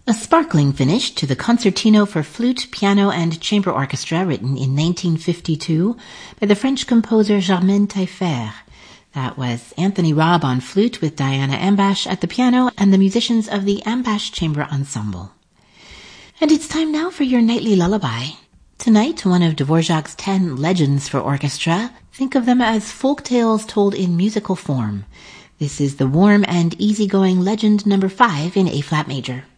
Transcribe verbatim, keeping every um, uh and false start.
A sparkling finish to the Concertino for Flute, Piano, and Chamber Orchestra written in nineteen fifty-two by the French composer Germaine Taillefer. That was Anthony Robb on flute with Diana Ambash at the piano and the musicians of the Ambash Chamber Ensemble. And it's time now for your nightly lullaby. Tonight, one of Dvorak's ten legends for orchestra. Think of them as folk tales told in musical form. This is the warm and easygoing legend number five in A-flat major.